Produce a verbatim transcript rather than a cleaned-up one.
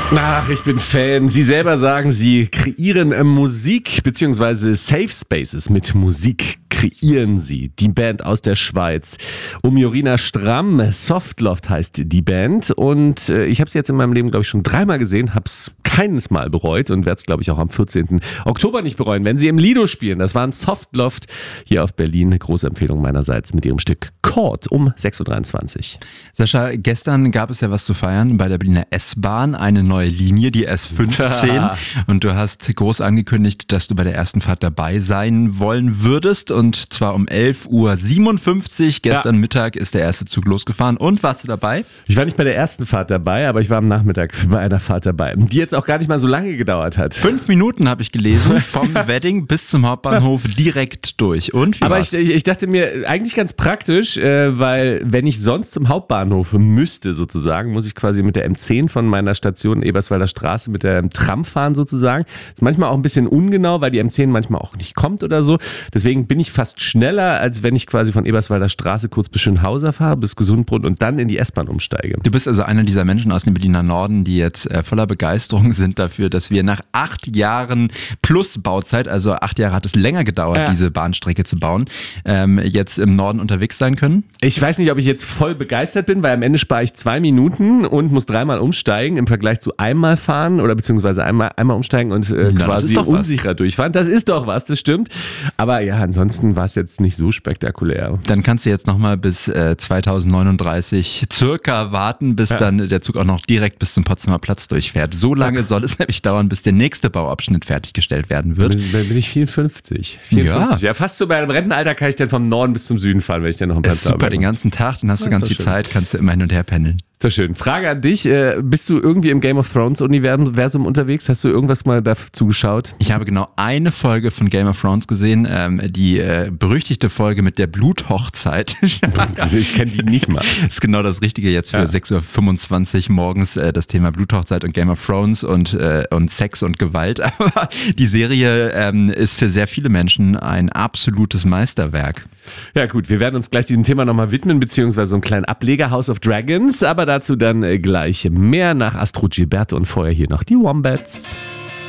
Ach, ich bin Fan. Sie selber sagen, Sie kreieren äh, Musik bzw. Safe Spaces mit Musik kreieren Sie. Die Band aus der Schweiz. Um Jorina Stramm, Softloft heißt die Band. Und äh, ich habe sie jetzt in meinem Leben, glaube ich, schon dreimal gesehen, habe es keines Mal bereut und werde es, glaube ich, auch am vierzehnten Oktober nicht bereuen, wenn sie im Lido spielen. Das waren Softloft hier auf Berlin. Große Empfehlung meinerseits mit ihrem Stück Chord um sechs Uhr dreiundzwanzig. Sascha, gestern gab es ja was zu feiern bei der Berliner S-Bahn, eine neue Linie, die S fünfzehn. Und du hast groß angekündigt, dass du bei der ersten Fahrt dabei sein wollen würdest. Und zwar um elf Uhr siebenundfünfzig. Gestern ja. Mittag ist der erste Zug losgefahren. Und warst du dabei? Ich war nicht bei der ersten Fahrt dabei, aber ich war am Nachmittag bei einer Fahrt dabei, die jetzt auch gar nicht mal so lange gedauert hat. Fünf Minuten habe ich gelesen, vom Wedding bis zum Hauptbahnhof direkt durch. Und wie Aber war's? ich, ich dachte mir, eigentlich ganz praktisch, äh, weil wenn ich sonst zum Hauptbahnhof müsste sozusagen, muss ich quasi mit der M zehn von meiner Station Eberswalder Straße mit der Tram fahren sozusagen. Ist manchmal auch ein bisschen ungenau, weil die M zehn manchmal auch nicht kommt oder so. Deswegen bin ich fast schneller, als wenn ich quasi von Eberswalder Straße kurz bis Schönhauser fahre, bis Gesundbrunn und dann in die S-Bahn umsteige. Du bist also einer dieser Menschen aus dem Berliner Norden, die jetzt äh, voller Begeisterung sind dafür, dass wir nach acht Jahren plus Bauzeit, also acht Jahre hat es länger gedauert, ja. diese Bahnstrecke zu bauen, ähm, jetzt im Norden unterwegs sein können? Ich weiß nicht, ob ich jetzt voll begeistert bin, weil am Ende spare ich zwei Minuten und muss dreimal umsteigen im Vergleich zu einmal fahren oder beziehungsweise einmal, einmal umsteigen und äh, Na, quasi unsicherer durchfahren. Das ist doch was, das stimmt. Aber ja, ansonsten war es jetzt nicht so spektakulär. Dann kannst du jetzt nochmal bis äh, zweitausendneununddreißig circa warten, bis ja. dann der Zug auch noch direkt bis zum Potsdamer Platz durchfährt. So lange soll es nämlich dauern, bis der nächste Bauabschnitt fertiggestellt werden wird. Dann bin ich vierundfünfzig. vierundfünfzig. Ja. ja, fast so bei einem Rentenalter kann ich dann vom Norden bis zum Süden fahren, wenn ich dann noch ein paar Ist super, den ganzen Tag, dann hast du ganz viel Zeit, kannst du immer hin und her pendeln. Ist doch schön. Frage an dich, äh, bist du irgendwie im Game of Thrones Universum unterwegs? Hast du irgendwas mal dazu geschaut? Ich habe genau eine Folge von Game of Thrones gesehen, ähm, die äh, berüchtigte Folge mit der Bluthochzeit. Ich kenne die nicht mal. Das ist genau das Richtige jetzt für ja. sechs Uhr fünfundzwanzig morgens, äh, das Thema Bluthochzeit und Game of Thrones und, äh, und Sex und Gewalt. Aber die Serie ähm, ist für sehr viele Menschen ein absolutes Meisterwerk. Ja gut, wir werden uns gleich diesem Thema nochmal widmen, beziehungsweise so einen kleinen Ableger House of Dragons, aber dazu dann gleich mehr nach Astrud Gilberto und vorher hier noch die Wombats.